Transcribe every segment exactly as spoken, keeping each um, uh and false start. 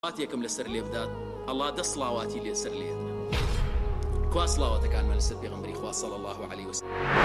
صلواتێکم لەسەر لێ بدات ئەڵڵا دە سڵاواتی لێسەر لێ کوا سڵاواتەکانمان لەسەر پێغەمبەری خوا صلی الله علیه وسلم.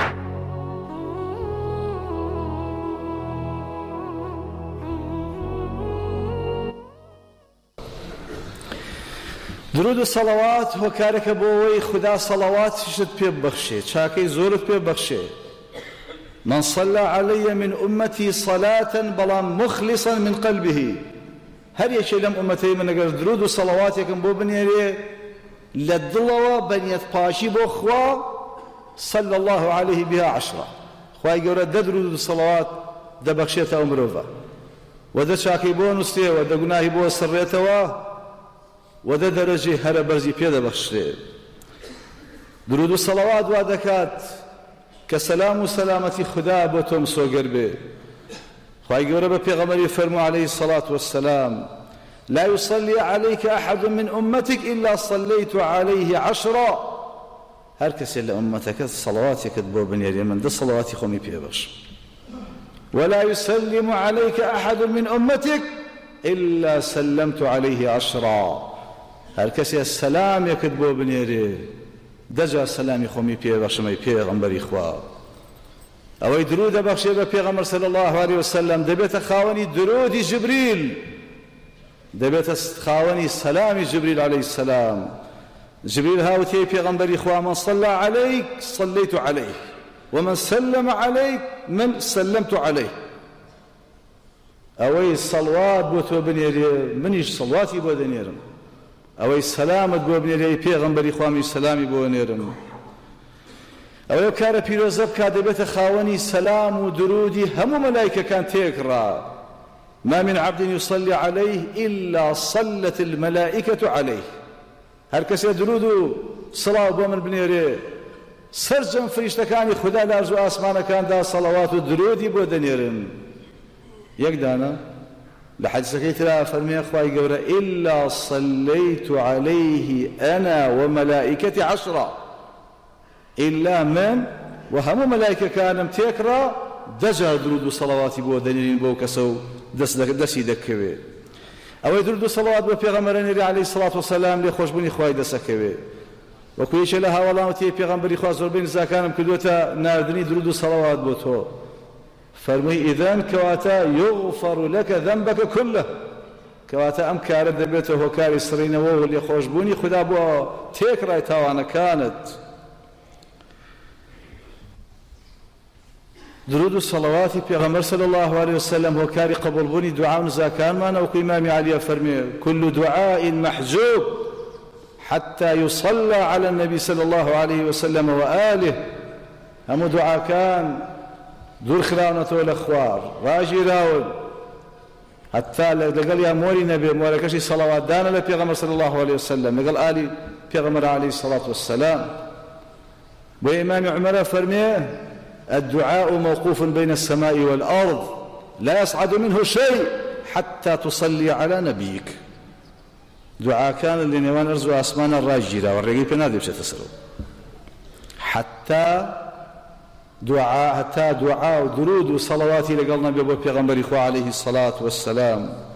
درود و صلوات هۆکارێکە بۆ ئەوەی خوددا سەڵەواتیشت پێ ببەخشێ، چاکەی زۆرت پێ ببەخشێ. من صلى علي من أمتي صلاة بەڵام مخلصا من قلبه، هەر یەکێ لەم ئومەتەی من ئەگەر درود و سەڵەواتێکم بۆ بنێرێ لە دڵەوە بەنیەت پاشی بۆ خوا صلى الله عليه بها عشرة، خوای گەورە دە درود و سەڵەوات دەبەخشێتە ئەو مرۆڤە و دە چاکەی بۆ نووسێ و دە گوناهی بۆ سڕێتەوە و دە دەرەجەی هەرە بەرزی پێ دەبەخشرێ. درود و سەڵەوات وا دەکات کە سەلام و سەلامەتی خوددا بۆ تۆ مسۆگەر بێ. خوای گەورە بە پێغەمبەری فەرموو عليه الصلاة والسلام: لا يصلي عليك أحد من أمتك إلا صليت عليه عشرا. هەر کەسێ لە ئومەتەکەت سەڵەواتێکت بۆ بنێرێ من دە سەڵەواتی خۆمی پێ بەخشم. ولا يسلم عليك أحد من أمتك إلا سلمت عليه عشرا. هەر کەسێ سەلامێکت بۆ بنێرێ دەجا سەلامی خۆمی پێ بەخشمەی پێغەمبەری خوا. ئەوەی درود دەبەخشێ بە پێغەمبەر صلی الله عليه وسلم دەبێتە خاوەنی درودی جبریل، دەبێتە خاوەنی سەلامی جبریل عليه السلام. جبریل هاوتێی پێغەمبەری خوا: من صلى عليك صليت عليه ومن سلم عليك من سلمت عليه. ئەوەی سەڵوات بۆ تۆ بنێرێ منیش سەڵواتی بۆ دەنێرم، ئەوەی سەلامت بۆ بنێرێ پێغەمبەری خوا منیش سەلامی بۆ نێرم. ئەوەی کارە پیرۆزە بکات دەبێتە خاوەنی سەلام و درودی هەموو مەلایکەکان تێکڕا. ما من عبد يصلي عليه إلا صلت الملائكة عليه. هەر کەسێ درود و سڵاو بۆ من بنێرێ سەرجەم فریشتەکانی خوددا لە ئەرز و ئاسمانەکاندا سەڵەوات و درودی بۆ دەنێرن. یەک دانە لە حەدیثەکەی ترا فەرمێ خوای گەورە: إلا صليت عليه أنا وملائكتي عشرا. إلا من وهمو ملائكة كانم تيكرا دجا درود و صلواتی بۆ دەنێرین بۆ کەسە و دەستی دەکەوێ. ئەوەی درود و سەڵەوات بۆ پێغەمبەر نێری عليه الصلاة والسلام لێ خۆشبوونی خوای دەسەکەوێ. وەکو یەکێ لە هاوڵامەتی پێغەمبەری خوا زۆربەی نزاکانم کردووەتە ناردنی درود و سەڵەوات بۆ تۆ. فەرمووی: ئیذەن کەواتە یغفر لەکە ذەنبەکە كله، کەواتە ئەم کارە دەبێتە هۆکاری سڕینەوە و لێ خۆشبوونی خوددا بۆ تێکڕای تاوانەکانت. درود و سەڵەواتی پێغەمبەر صلی الله عليه وسلم هۆکاری قبولبوونی دوعا و نزاکانمانە. وەکو ئیمامی عەلیە فەرمێ: كل دعاء محجوب حتى يصلى على النبي صلى الله عليه وسلم وآله. هەموو دوعاکان دوور خراونەتەوە لە خوار ڕاگیراون هەتا لەگەڵ یا مۆری نەبێ مۆرەکەشی سەڵەواتدانە لە پێغەمبەر صلی الله عليه وسلم لەگەڵ ئالی پێغەمبەر عليه الصلاة والسلام. بۆ ئیمامی عومەرە فەرمێ: الدعاء موقوف بين السماء والأرض لا يصعد منه شيء حتى تصلي على نبيك. دعاء كان اللي نوان أرز وأسمان الراجرة والرقي بنادي بشي تسرو حتى دعاء حتى دعاء ودرود وصلواتي لقلنا بأبو بيغمبر إخوة عليه الصلاة والسلام.